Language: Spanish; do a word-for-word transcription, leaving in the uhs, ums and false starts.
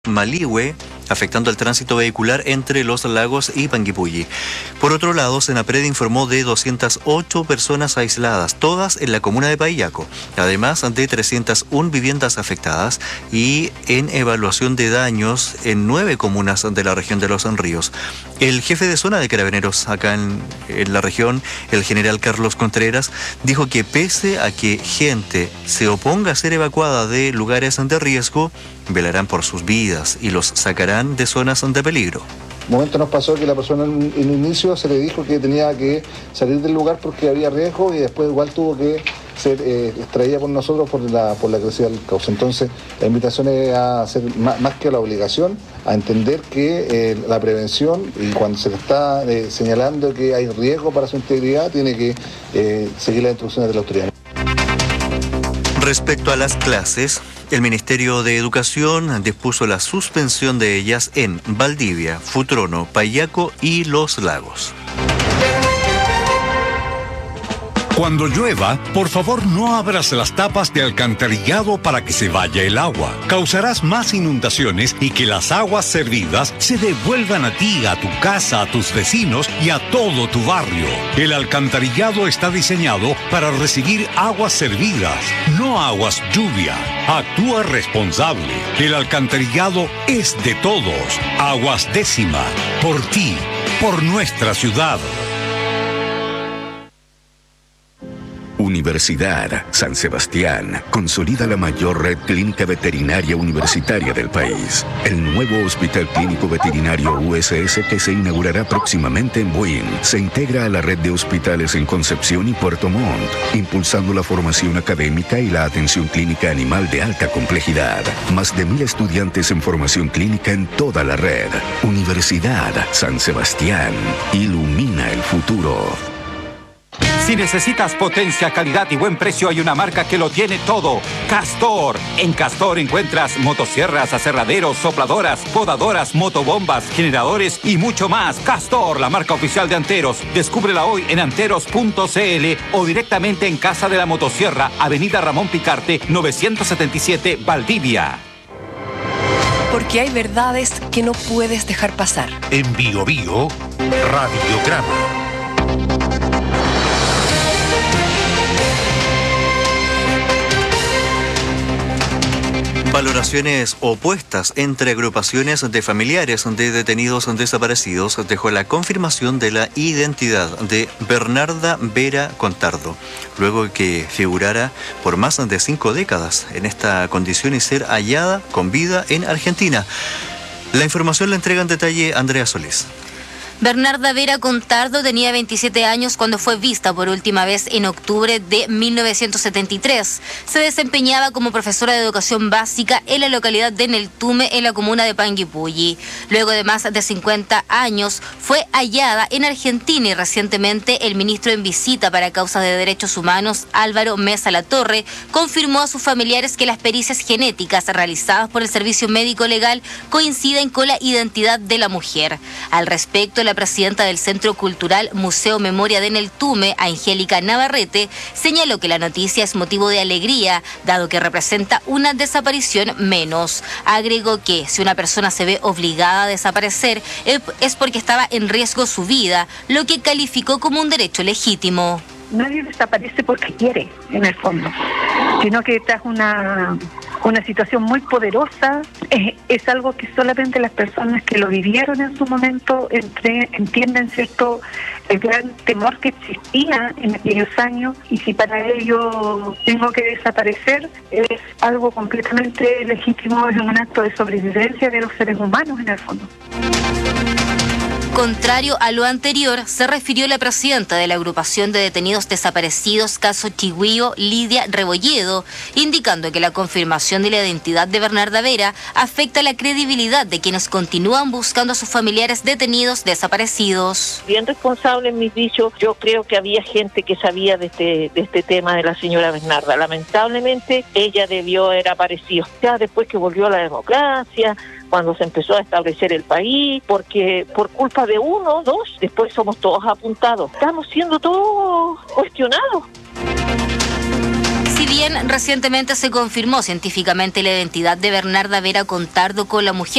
Malihue, afectando el tránsito vehicular entre Los Lagos y Panguipulli. Por otro lado, Senapred informó de doscientas ocho personas aisladas, todas en la comuna de Paillaco, además de trescientas una viviendas afectadas y en evaluación de daños en nueve comunas de la región de Los Ríos. El jefe de zona de Carabineros acá en, en la región, el general Carlos Contreras, dijo que pese a que gente se oponga a ser evacuada de lugares de riesgo, velarán por sus vidas y los sacarán de zonas de peligro. Un momento nos pasó que la persona en el inicio se le dijo que tenía que salir del lugar porque había riesgo y después igual tuvo que ser eh, extraída por nosotros por la, por la crecida del cauce. Entonces la invitación es a hacer más, más que la obligación, a entender que eh, la prevención, y cuando se le está eh, señalando que hay riesgo para su integridad, tiene que eh, seguir las instrucciones de la autoridad. Respecto a las clases, el Ministerio de Educación dispuso la suspensión de ellas en Valdivia, Futrono, Paillaco y Los Lagos. Cuando llueva, por favor no abras las tapas de alcantarillado para que se vaya el agua. Causarás más inundaciones y que las aguas servidas se devuelvan a ti, a tu casa, a tus vecinos y a todo tu barrio. El alcantarillado está diseñado para recibir aguas servidas, no aguas lluvia. Actúa responsable. El alcantarillado es de todos. Aguas Décima. Por ti, por nuestra ciudad. Universidad San Sebastián consolida la mayor red clínica veterinaria universitaria del país. El nuevo Hospital Clínico Veterinario U S S, que se inaugurará próximamente en Buin, se integra a la red de hospitales en Concepción y Puerto Montt, impulsando la formación académica y la atención clínica animal de alta complejidad. Más de mil estudiantes en formación clínica en toda la red. Universidad San Sebastián ilumina el futuro. Si necesitas potencia, calidad y buen precio, hay una marca que lo tiene todo. Castor. En Castor encuentras motosierras, aserraderos, sopladoras, podadoras, motobombas, generadores y mucho más. Castor, la marca oficial de Anteros. Descúbrela hoy en anteros punto c l o directamente en Casa de la Motosierra, Avenida Ramón Picarte, novecientos setenta y siete, Valdivia. Porque hay verdades que no puedes dejar pasar. En Bio Bio, Radiograma. Valoraciones opuestas entre agrupaciones de familiares de detenidos desaparecidos dejó la confirmación de la identidad de Bernarda Vera Contardo, luego de que figurara por más de cinco décadas en esta condición y ser hallada con vida en Argentina. La información la entrega en detalle Andrea Solís. Bernarda Vera Contardo tenía veintisiete años cuando fue vista por última vez en octubre de mil novecientos setenta y tres. Se desempeñaba como profesora de educación básica en la localidad de Neltume, en la comuna de Panguipulli. Luego de más de cincuenta años, fue hallada en Argentina y recientemente el ministro en visita para causas de derechos humanos, Álvaro Mesa Latorre, confirmó a sus familiares que las pericias genéticas realizadas por el Servicio Médico Legal coinciden con la identidad de la mujer. Al respecto, la La presidenta del Centro Cultural Museo Memoria de Neltume, Angélica Navarrete, señaló que la noticia es motivo de alegría, dado que representa una desaparición menos. Agregó que si una persona se ve obligada a desaparecer es porque estaba en riesgo su vida, lo que calificó como un derecho legítimo. Nadie desaparece porque quiere, en el fondo, sino que tras una, una situación muy poderosa, es, es algo que solamente las personas que lo vivieron en su momento entre, entienden, ¿cierto?, el gran temor que existía en aquellos años, y si para ello tengo que desaparecer, es algo completamente legítimo, es un acto de sobrevivencia de los seres humanos en el fondo. Contrario a lo anterior, se refirió la presidenta de la agrupación de detenidos desaparecidos Caso Chigüío, Lidia Rebolledo, indicando que la confirmación de la identidad de Bernarda Vera afecta la credibilidad de quienes continúan buscando a sus familiares detenidos desaparecidos. Bien responsable en mis dichos, yo creo que había gente que sabía de este, de este tema de la señora Bernarda. Lamentablemente, ella debió haber aparecido ya después que volvió a la democracia, cuando se empezó a establecer el país, porque por culpa de uno, dos, después somos todos apuntados. Estamos siendo todos cuestionados. Si bien recientemente se confirmó científicamente la identidad de Bernarda Vera Contardo con la mujer